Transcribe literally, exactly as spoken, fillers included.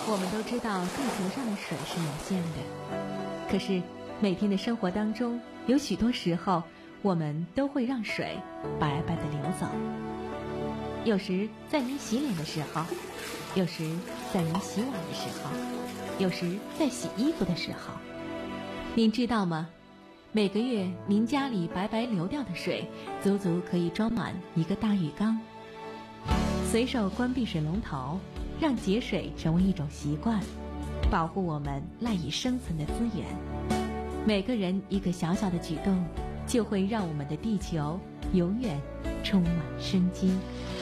我们都知道地球上的水是有限的，可是每天的生活当中，有许多时候我们都会让水白白的流走。有时在您洗脸的时候，有时在您洗碗的时候，有时在洗衣服的时候。您知道吗？每个月您家里白白流掉的水，足足可以装满一个大浴缸。随手关闭水龙头，让节水成为一种习惯，保护我们赖以生存的资源。每个人一个小小的举动，就会让我们的地球永远充满生机。